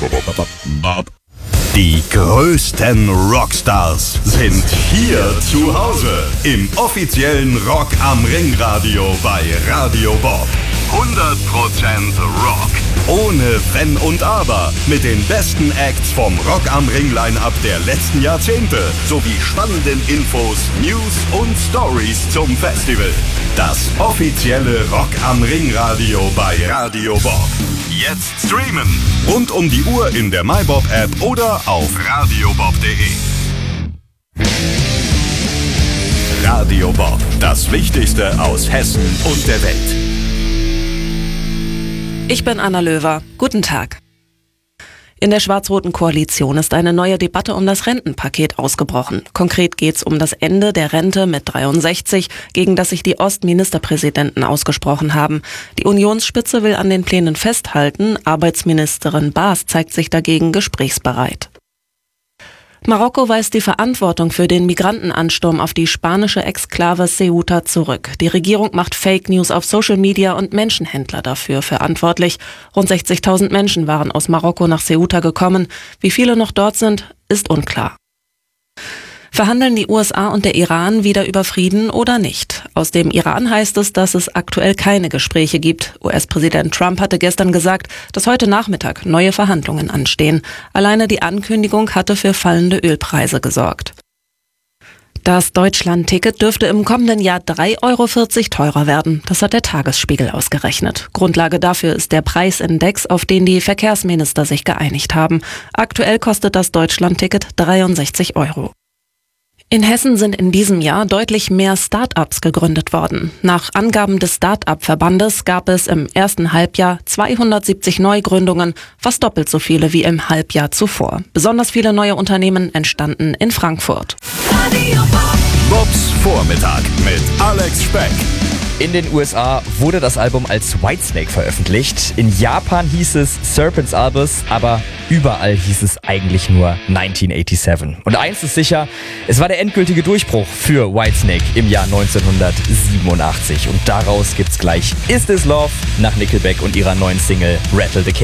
Die größten Rockstars sind hier zu Hause im offiziellen Rock am Ring Radio bei Radio Bob. 100% Rock. Ohne Wenn und Aber. Mit den besten Acts vom Rock am Ring Line-Up der letzten Jahrzehnte. Sowie spannenden Infos, News und Stories zum Festival. Das offizielle Rock am Ring Radio bei Radio Bob. Jetzt streamen. Rund um die Uhr in der MyBob App oder auf radiobob.de. Radio Bob. Das Wichtigste aus Hessen und der Welt. Ich bin Anna Löwer. Guten Tag. In der schwarz-roten Koalition ist eine neue Debatte um das Rentenpaket ausgebrochen. Konkret geht es um das Ende der Rente mit 63, gegen das sich die Ostministerpräsidenten ausgesprochen haben. Die Unionsspitze will an den Plänen festhalten. Arbeitsministerin Baas zeigt sich dagegen gesprächsbereit. Marokko weist die Verantwortung für den Migrantenansturm auf die spanische Exklave Ceuta zurück. Die Regierung macht Fake News auf Social Media und Menschenhändler dafür verantwortlich. Rund 60.000 Menschen waren aus Marokko nach Ceuta gekommen. Wie viele noch dort sind, ist unklar. Verhandeln die USA und der Iran wieder über Frieden oder nicht? Aus dem Iran heißt es, dass es aktuell keine Gespräche gibt. US-Präsident Trump hatte gestern gesagt, dass heute Nachmittag neue Verhandlungen anstehen. Alleine die Ankündigung hatte für fallende Ölpreise gesorgt. Das Deutschland-Ticket dürfte im kommenden Jahr 3,40 € teurer werden. Das hat der Tagesspiegel ausgerechnet. Grundlage dafür ist der Preisindex, auf den die Verkehrsminister sich geeinigt haben. Aktuell kostet das Deutschland-Ticket 63 €. In Hessen sind in diesem Jahr deutlich mehr Start-ups gegründet worden. Nach Angaben des Start-up-Verbandes gab es im ersten Halbjahr 270 Neugründungen, fast doppelt so viele wie im Halbjahr zuvor. Besonders viele neue Unternehmen entstanden in Frankfurt. Bobs Vormittag mit Alex Speck. In den USA wurde das Album als Whitesnake veröffentlicht. In Japan hieß es Serpent's Albus, aber überall hieß es eigentlich nur 1987. Und eins ist sicher, es war der endgültige Durchbruch für Whitesnake im Jahr 1987. Und daraus gibt's gleich Is This Love nach Nickelback und ihrer neuen Single Rattle the Cage.